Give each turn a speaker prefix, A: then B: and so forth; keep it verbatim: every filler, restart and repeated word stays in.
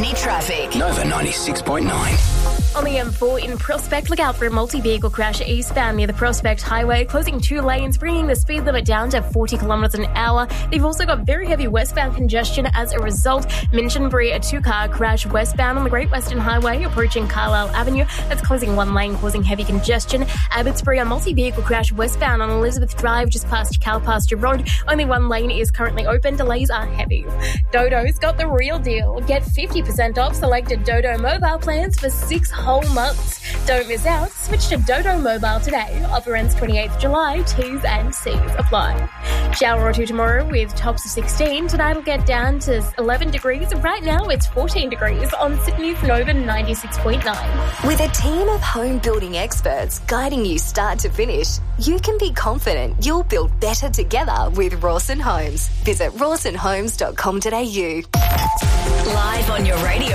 A: City traffic.
B: Nova ninety-six point nine.
C: On the M four in Prospect, look out for a multi-vehicle crash eastbound near the Prospect Highway, closing two lanes, bringing the speed limit down to forty kilometres an hour. They've also got very heavy westbound congestion as a result. Minchinbury, a two-car crash westbound on the Great Western Highway, approaching Carlisle Avenue. That's closing one lane, causing heavy congestion. Abbotsbury, a multi-vehicle crash westbound on Elizabeth Drive, just past Calpasture Road. Only one lane is currently open. Delays are heavy. Dodo's got the real deal. Get fifty percent off selected Dodo mobile plans for six whole months. Don't miss out. Switch to Dodo Mobile today. Offer ends twenty-eighth of July. T's and C's apply. Shower or two tomorrow with tops of sixteen. Tonight will get down to eleven degrees. Right now it's fourteen degrees on Sydney's Nova ninety-six point nine.
A: With a team of home building experts guiding you start to finish, you can be confident you'll build better together with Rawson Homes. Visit rawson homes dot com dot a u.
D: Live on your radio.